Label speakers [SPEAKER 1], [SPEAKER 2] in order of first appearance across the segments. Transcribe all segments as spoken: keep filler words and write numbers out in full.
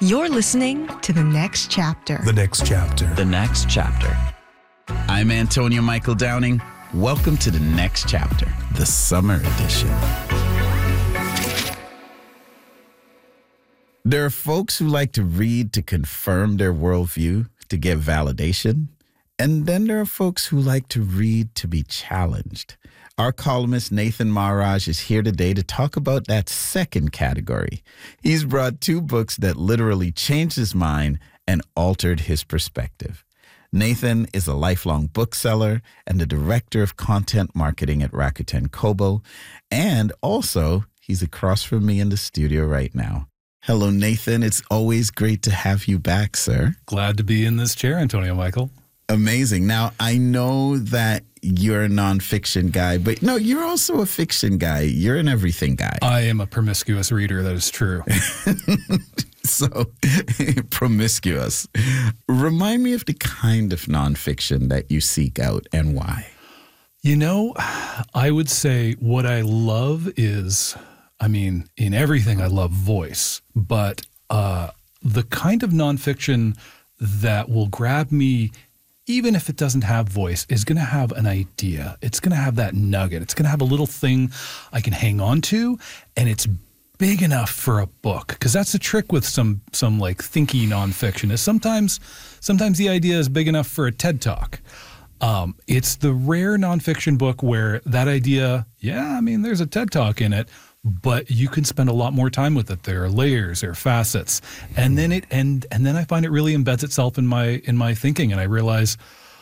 [SPEAKER 1] You're listening to The Next Chapter.
[SPEAKER 2] The Next Chapter.
[SPEAKER 3] The Next Chapter. I'm Antonio Michael Downing. Welcome to The Next Chapter, the summer edition. There are folks who like to read to confirm their worldview, to get validation. And then there are folks who like to read to be challenged. Our columnist Nathan Maharaj is here today to talk about that second category. He's brought two books that literally changed his mind and altered his perspective. Nathan is a lifelong bookseller and the director of content marketing at Rakuten Kobo. And also, he's across from me in the studio right now. Hello, Nathan. It's always great to have you back, sir.
[SPEAKER 4] Glad to be in this chair, Antonio Michael.
[SPEAKER 3] Amazing. Now, I know that you're a nonfiction guy, but no, you're also a fiction guy. You're an everything guy.
[SPEAKER 4] I am a promiscuous reader. That is true.
[SPEAKER 3] So, promiscuous. Remind me of the kind of nonfiction that you seek out and why.
[SPEAKER 4] You know, I would say what I love is, I mean, in everything I love voice, but uh, the kind of nonfiction that will grab me, even if it doesn't have voice, is going to have an idea. It's going to have that nugget. It's going to have a little thing I can hang on to, and it's big enough for a book. Because that's the trick with some some like thinky nonfiction is sometimes sometimes the idea is big enough for a TED Talk. Um, it's the rare nonfiction book where that idea, yeah, I mean, there's a TED Talk in it, but you can spend a lot more time with it. There are layers, there are facets, and then it and and then I find it really embeds itself in my in my thinking, and I realize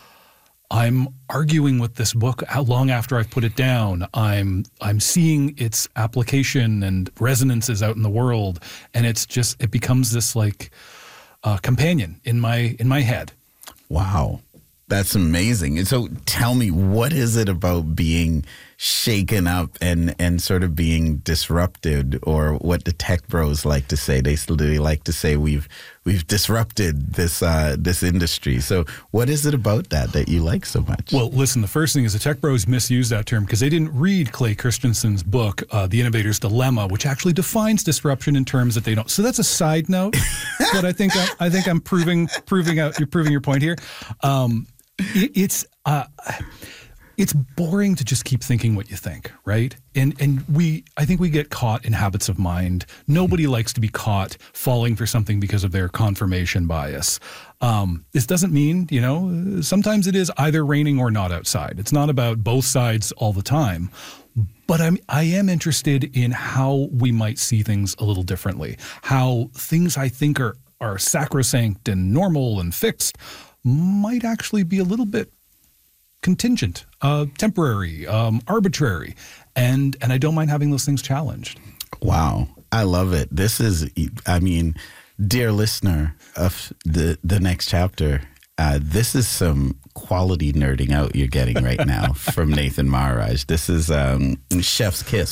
[SPEAKER 4] I'm arguing with this book how long after I've put it down. I'm I'm seeing its application and resonances out in the world, and it's just it becomes this like uh, companion in my in my head.
[SPEAKER 3] Wow. That's amazing. And so tell me, what is it about being shaken up and, and sort of being disrupted, or what the tech bros like to say? They, they like to say we've we've disrupted this uh, this industry. So what is it about that that you like so much?
[SPEAKER 4] Well, listen, the first thing is the tech bros misuse that term because they didn't read Clay Christensen's book, uh, The Innovator's Dilemma, which actually defines disruption in terms that they don't. So that's a side note, but I think I, I think I'm proving proving out you're proving your point here. Um, It, it's uh, it's boring to just keep thinking what you think, right? And and we I think we get caught in habits of mind. Nobody likes to be caught falling for something because of their confirmation bias. Um, this doesn't mean, you know, sometimes it is either raining or not outside. It's not about both sides all the time. But I'm I am interested in how we might see things a little differently. How things I think are are sacrosanct and normal and fixed might actually be a little bit contingent, uh, temporary, um, arbitrary, and and I don't mind having those things challenged.
[SPEAKER 3] Wow, I love it. This is, I mean, dear listener of the the Next Chapter, uh, this is some quality nerding out you're getting right now from Nathan Maharaj. This is um, chef's kiss.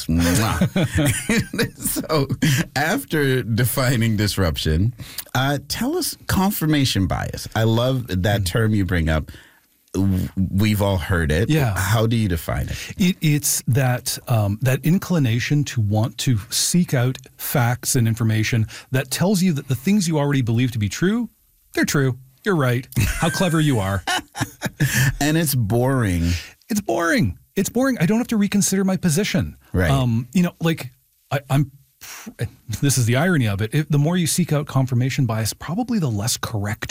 [SPEAKER 3] So after defining disruption, uh, tell us confirmation bias. I love that term you bring up. We've all heard it.
[SPEAKER 4] Yeah.
[SPEAKER 3] How do you define it?
[SPEAKER 4] it it's that um, that inclination to want to seek out facts and information that tells you that the things you already believe to be true, they're true. You're right. How clever you are.
[SPEAKER 3] And it's boring.
[SPEAKER 4] It's boring. It's boring. I don't have to reconsider my position.
[SPEAKER 3] Right.
[SPEAKER 4] Um, you know, like I, I'm, this is the irony of it. If, the more you seek out confirmation bias, probably the less correct